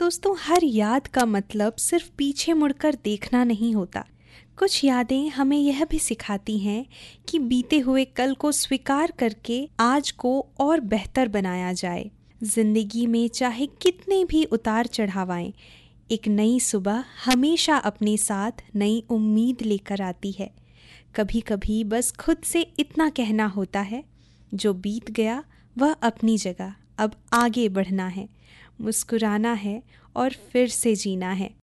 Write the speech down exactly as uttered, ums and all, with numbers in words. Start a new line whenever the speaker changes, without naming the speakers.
दोस्तों, हर याद का मतलब सिर्फ पीछे मुड़कर देखना नहीं होता। कुछ यादें हमें यह भी सिखाती हैं कि बीते हुए कल को स्वीकार करके आज को और बेहतर बनाया जाए। जिंदगी में चाहे कितने भी उतार चढ़ाव आएं, एक नई सुबह हमेशा अपने साथ नई उम्मीद लेकर आती है। कभी कभी बस खुद से इतना कहना होता है, जो बीत गया वह अपनी जगह, अब आगे बढ़ना है, मुस्कुराना है और फिर से जीना है।